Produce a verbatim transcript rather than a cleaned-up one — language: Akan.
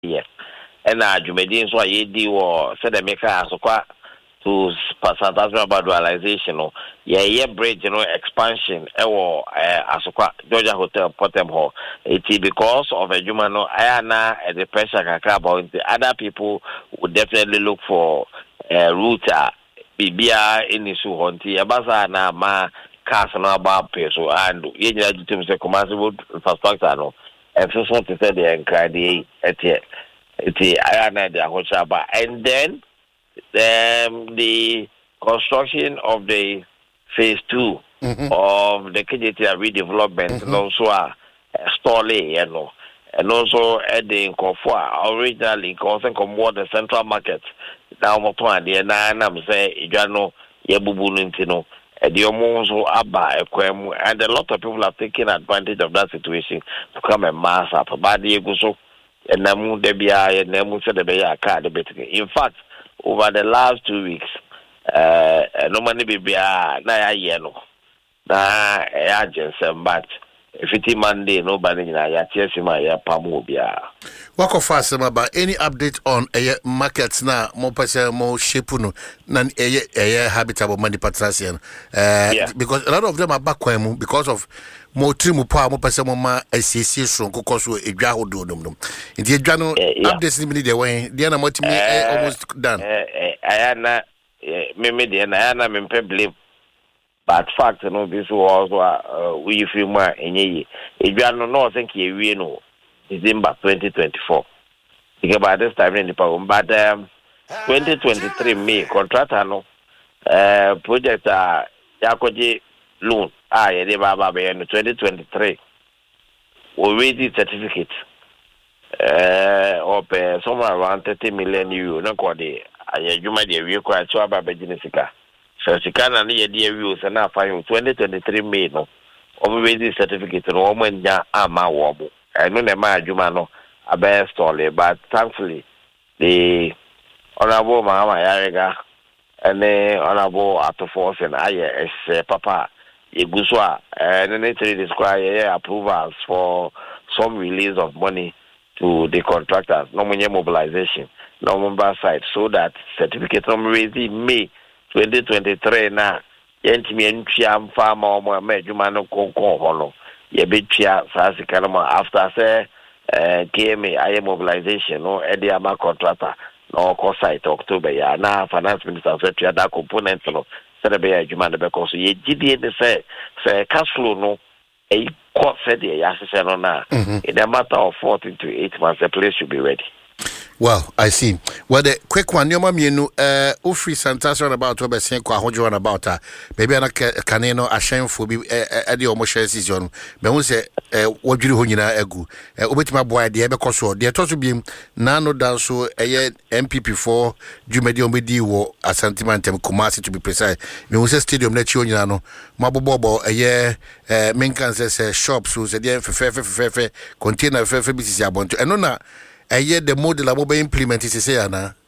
yes. And I Jumedin so ye di or said the maker as to Santas about dualization or yeah, yeah, bridge, you know, expansion or Asokwa Georgia Hotel Potem Hall. It is because of a human Ayana and the pressure about the other people would definitely look for a route Bibia in the Suhonti, Abaza na ma cars no about peso and you need to say commercial infrastructure no and so to say the encourage at it Ayana the Hochaba and then Um, the construction of the phase two mm-hmm. of the K J T redevelopment, mm-hmm. and also a uh, Storley, you know, and also adding Kofua originally causing more the central market. Now, Motoan, the Nana say, Ijano, Yabubunintino, and the Omozo Abba, and a lot of people are taking advantage of that situation to come and mass up. But the Eguso, and Namu Debia, and Namu Sedebea card. In fact, over the last two weeks, uh, no money be be na yellow, na agents but if it's Monday, nobody na ya chesi ma ya pamu bia. Wako fast about any update on a markets na mo pese mo shape no na a a habitable money patrasian. Uh, yeah. Because a lot of them are back kwemu because of mo trimu pa mo pese mo ma asiesie so kokko so edwa hodo dum dum. Nti edwa no updates ni me dey wen dey na mo timi almost done. Eh ayana me me dey na ayana me pe blame. But fact no this was uh we feel more enye edwa no no think ye wie no December twenty twenty-four. Think about this time in the power but um twenty twenty-three May contractor no uh project uh yakoje loan ah yeah they baba be in twenty twenty-three we ready certificate uh of uh, somewhere around thirty million euro na ko de ayadwuma de wie ko acho aba be ginesika so sika na ne ye de wie o na fa twenty twenty-three May no o ready certificate no o manya ama wo bo I know the ma adwuma no aba install but thankfully the honorable Mahama Yarega and the honorable Atofos and I as papa Eguswa and then they describe approvals for some release of money to the contractors, no money mobilization, no member side, so that certificate of raising May twenty twenty-three now. Yentimi ntia farmer or majuma no konko hono. Ye betia sasi kanama after say uh, K M A I M mobilization no Ediama contractor no cost site October ya na finance minister said to that component no said be adwuma be because ye gidi dey say say cash flow no e cost said ye asese no na in a matter of fourteen to eight months the place should be ready. Well, I see. Well, the quick one, your mom, you know, uh, Ufri Santas on about to be saying, Quahojo on about her. Maybe I can know a shame for be at the almost season. But we say, what you do, you know, a good. Obit my boy, the ever so, the toss to be nano dance so a year M P P for Jumedio Medio at Santimantem Kumasi to be precise. We say stadium let you know, Mabo Bobo, a year, main cancer shops who's a dear for fair container fair business. I want to, and no, I hear the model I'm implemented is say, Anna.